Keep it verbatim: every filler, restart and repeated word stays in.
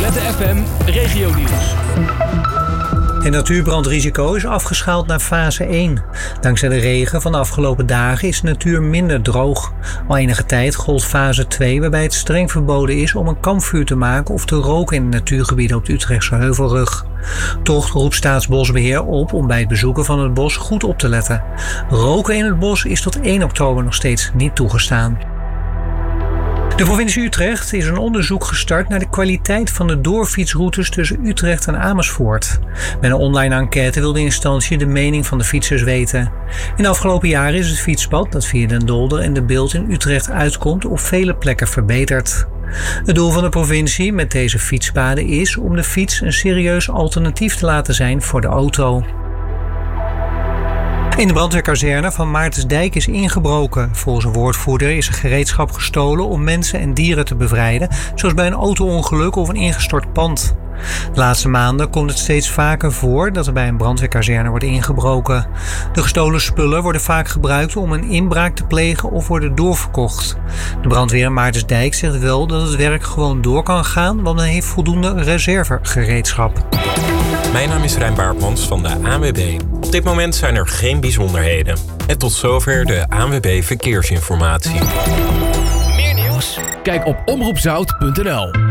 F M Regionieuws. Het natuurbrandrisico is afgeschaald naar fase één. Dankzij de regen van de afgelopen dagen is de natuur minder droog. Al enige tijd gold fase twee, waarbij het streng verboden is om een kampvuur te maken of te roken in de natuurgebieden op de Utrechtse Heuvelrug. Toch roept Staatsbosbeheer op om bij het bezoeken van het bos goed op te letten. Roken in het bos is tot één oktober nog steeds niet toegestaan. De provincie Utrecht is een onderzoek gestart naar de kwaliteit van de doorfietsroutes tussen Utrecht en Amersfoort. Met een online enquête wil de instantie de mening van de fietsers weten. In de afgelopen jaren is het fietspad dat via Den Dolder en de Bilt in Utrecht uitkomt op vele plekken verbeterd. Het doel van de provincie met deze fietspaden is om de fiets een serieus alternatief te laten zijn voor de auto. In de brandweerkazerne van Maartensdijk is ingebroken. Volgens een woordvoerder is er gereedschap gestolen om mensen en dieren te bevrijden, zoals bij een auto-ongeluk of een ingestort pand. De laatste maanden komt het steeds vaker voor dat er bij een brandweerkazerne wordt ingebroken. De gestolen spullen worden vaak gebruikt om een inbraak te plegen of worden doorverkocht. De brandweer in Maartensdijk zegt wel dat het werk gewoon door kan gaan, want men heeft voldoende reservegereedschap. Mijn naam is Rijn Baartmans van de A N W B. Op dit moment zijn er geen bijzonderheden. En tot zover de A N W B Verkeersinformatie. Meer nieuws? Kijk op omroep zout punt n l.